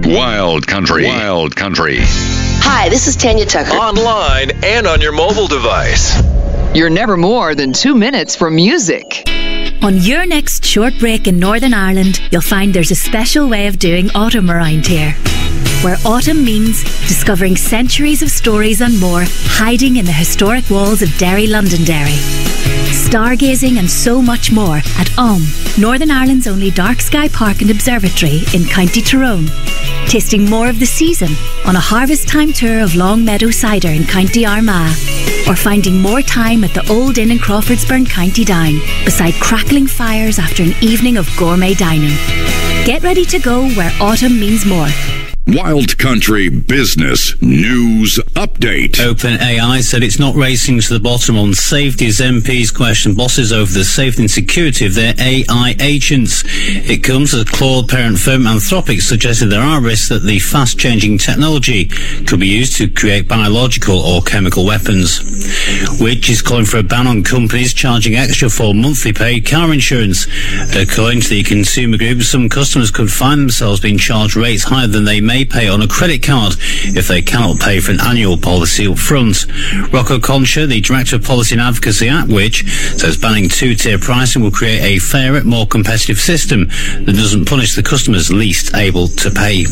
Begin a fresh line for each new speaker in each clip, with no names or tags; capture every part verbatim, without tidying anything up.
Wild Country. Wild Country.
Hi, this is Tanya Tucker.
Online and on your mobile device.
You're never more than two minutes from music.
On your next short break in Northern Ireland, you'll find there's a special way of doing autumn around here, where autumn means discovering centuries of stories and more hiding in the historic walls of Derry, Londonderry. Stargazing and so much more at O M, Northern Ireland's only dark sky park and observatory in County Tyrone. Tasting more of the season on a harvest time tour of Long Meadow Cider in County Armagh, or finding more time at the Old Inn in Crawfordsburn, County Down, beside crackling fires after an evening of gourmet dining. Get ready to go where autumn means more.
Wild Country Business News Update.
OpenAI said it's not racing to the bottom on safety as M Ps question bosses over the safety and security of their A I agents. It comes as Claude parent firm Anthropic suggested there are risks that the fast-changing technology could be used to create biological or chemical weapons. Which is calling for a ban on companies charging extra for monthly paid car insurance. According to the consumer group, some customers could find themselves being charged rates higher than they may pay on a credit card if they cannot pay for an annual policy up front. Rocco Concha, the Director of Policy and Advocacy at Which, says banning two-tier pricing will create a fairer, more competitive system that doesn't punish the customers least able to pay.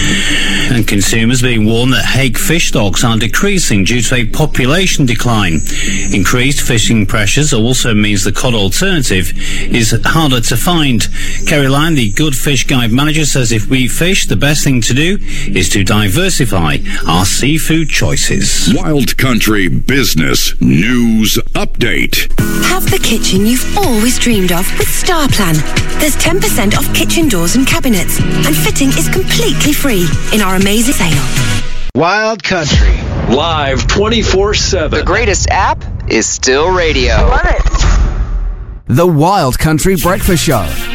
And consumers being warned that hake fish stocks are decreasing due to a population decline. Increased fishing pressures also means the cod alternative is harder to find. Kerry Lyon, the Good Fish Guide manager, says if we fish, the best thing to do is to diversify our seafood choices.
Wild Country Business News Update.
Have the kitchen you've always dreamed of with StarPlan. There's ten percent off kitchen doors and cabinets, and fitting is completely free in our amazing sale.
Wild Country.
Live twenty-four seven.
The greatest app is still radio.
Love it.
The Wild Country Breakfast Show